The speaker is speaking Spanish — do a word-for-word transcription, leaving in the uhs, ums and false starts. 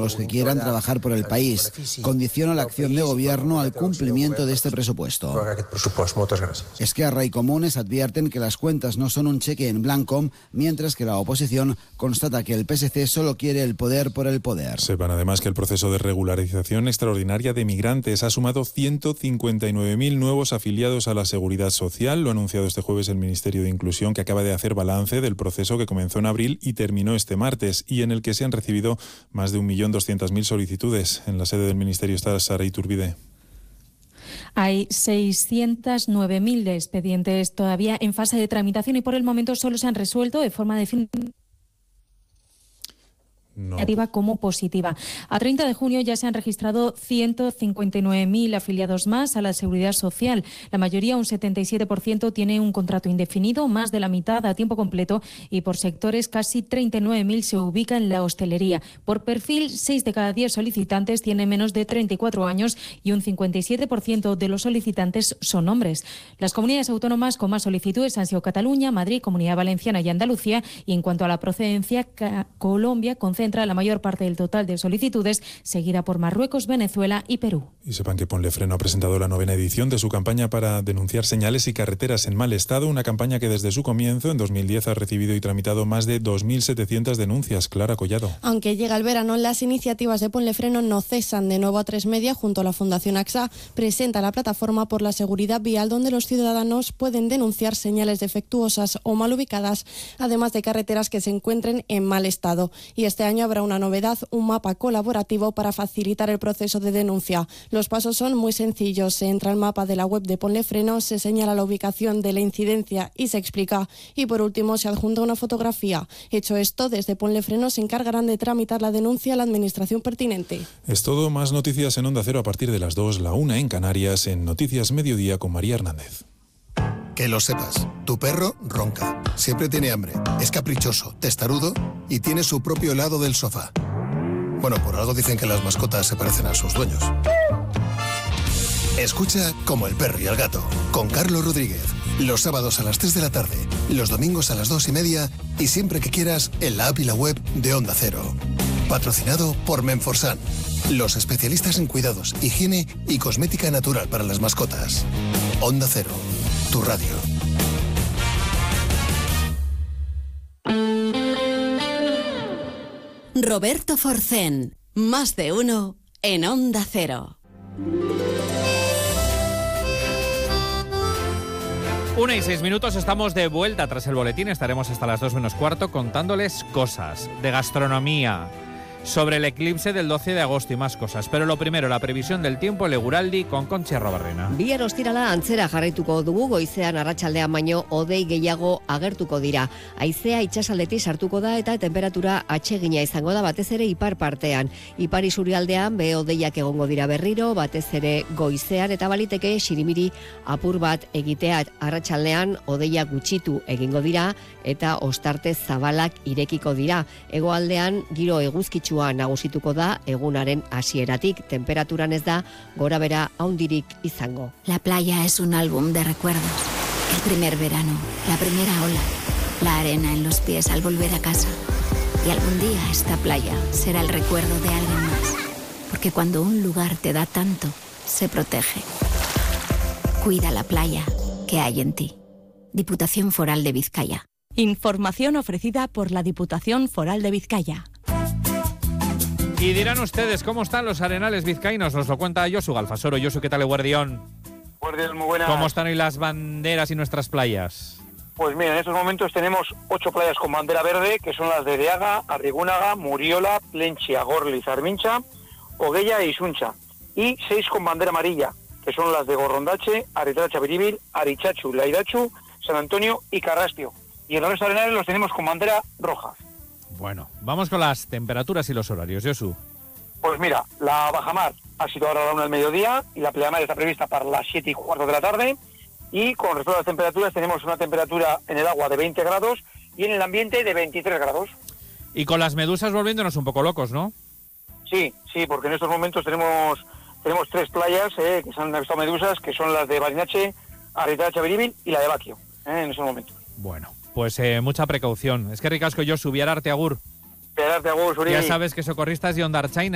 los que quieran trabajar por el país. Condiciono la acción de gobierno al cumplimiento de este presupuesto. Esquerra y Comunes advierten que las cuentas no son un cheque en blanco, mientras que la oposición constata que el P S C solo quiere el poder por el poder. Sepan además que el proceso de regularización extraordinaria de migrantes ha sumado ciento cincuenta y nueve mil nuevos afiliados a la Seguridad Social. Lo ha anunciado este jueves el Ministerio de Inclusión, que acaba de hacer balance del proceso que comenzó en abril y terminó este martes, y en el que se han recibido más de un millón doscientas mil solicitudes. En la sede del Ministerio está Sara Iturbide. Hay seiscientos nueve mil expedientes todavía en fase de tramitación y por el momento solo se han resuelto de forma definitiva. No. Como positiva. A treinta de junio ya se han registrado ciento cincuenta y nueve mil afiliados más a la Seguridad Social. La mayoría, un setenta y siete por ciento, tiene un contrato indefinido, más de la mitad a tiempo completo, y por sectores casi treinta y nueve mil se ubica en la hostelería. Por perfil, seis de cada diez solicitantes tienen menos de treinta y cuatro años y un cincuenta y siete por ciento de los solicitantes son hombres. Las comunidades autónomas con más solicitudes han sido Cataluña, Madrid, Comunidad Valenciana y Andalucía, y en cuanto a la procedencia, Colombia concentra la mayor parte del total de solicitudes, seguida por Marruecos, Venezuela y Perú. Y sepan que Ponle Freno ha presentado la novena edición de su campaña para denunciar señales y carreteras en mal estado, una campaña que desde su comienzo, en dos mil diez, ha recibido y tramitado más de dos mil setecientas denuncias. Clara Collado. Aunque llega el verano, las iniciativas de Ponle Freno no cesan. De nuevo, A tres Media, junto a la Fundación AXA, presenta la plataforma por la seguridad vial, donde los ciudadanos pueden denunciar señales defectuosas o mal ubicadas, además de carreteras que se encuentren en mal estado. Y este año habrá una novedad, un mapa colaborativo para facilitar el proceso de denuncia. Los pasos son muy sencillos. Se entra al mapa de la web de Ponle Freno, se señala la ubicación de la incidencia y se explica. Y por último, se adjunta una fotografía. Hecho esto, desde Ponle Freno se encargarán de tramitar la denuncia a la administración pertinente. Es todo. Más noticias en Onda Cero a partir de las dos, la una en Canarias, en Noticias Mediodía con María Hernández. Que lo sepas, tu perro ronca, siempre tiene hambre, es caprichoso, testarudo y tiene su propio lado del sofá. Bueno, por algo dicen que las mascotas se parecen a sus dueños. Escucha Como el perro y el gato, con Carlos Rodríguez, los sábados a las tres de la tarde, los domingos a las dos y media y siempre que quieras en la app y la web de Onda Cero. Patrocinado por Menforsan, los especialistas en cuidados, higiene y cosmética natural para las mascotas. Onda Cero, tu radio. Roberto Forcén, más de uno en Onda Cero. Una y seis minutos, estamos de vuelta tras el boletín. Estaremos hasta las dos menos cuarto contándoles cosas de gastronomía, sobre el eclipse del doce de agosto y más cosas. Pero lo primero, la previsión del tiempo, Leguraldi con Conchi Arrobarrena. Bihar ostirala antzera jarraituko dugu, goizean arratsaldean baino hodei gehiago agertuko dira. Haizea itsasaldetik sartuko da eta temperatura atsegina izango da, batez ere ipar partean. Ipar isurialdean be hodeiak egongo dira berriro, batez ere goizean, eta baliteke xirimiri apur bat egitea. Arratsaldean hodeiak gutxitu egingo dira eta ostarte zabalak irekiko dira. Hegoaldean giro eguzkitsu nagusituko da egunaren hasieratik, temperaturan ez da gora bera haundirik izango. La playa es un álbum de recuerdos. El primer verano, la primera ola, la arena en los pies al volver a casa. Y algún día esta playa será el recuerdo de alguien más. Porque cuando un lugar te da tanto, se protege. Cuida la playa que hay en ti. Diputación Foral de Vizcaya. Información ofrecida por la Diputación Foral de Vizcaya. Y dirán ustedes, ¿cómo están los arenales vizcaínos? Nos lo cuenta Josu Galfasoro. Josu, ¿qué tal, Guardión? Guardión, muy buenas. ¿Cómo están hoy las banderas y nuestras playas? Pues mira, en estos momentos tenemos ocho playas con bandera verde, que son las de Deaga, Arrigúnaga, Muriola, Plentzia, Gorli, Zarmincha, Oguella e Isuncha. Y seis con bandera amarilla, que son las de Gorrondache, Aritracha Biribil, Arichachu, Laidachu, San Antonio y Carraspio. Y en los restos arenales los tenemos con bandera roja. Bueno, vamos con las temperaturas y los horarios, Josu. Pues mira, la bajamar ha sido ahora a la una del mediodía y la pleamar está prevista para las siete y cuarto de la tarde. Y con respecto a las temperaturas, tenemos una temperatura en el agua de veinte grados y en el ambiente de veintitrés grados. Y con las medusas volviéndonos un poco locos, ¿no? Sí, sí, porque en estos momentos tenemos tenemos tres playas eh, que se han avistado medusas, que son las de Barinache, Aritracha Biribil y la de Baquio, eh, en estos momentos. Bueno. Pues eh, mucha precaución. Es que ricasco, Josu, biararte agur. Biararte agur, Suri. Ya sabes que socorristas y Ondarchain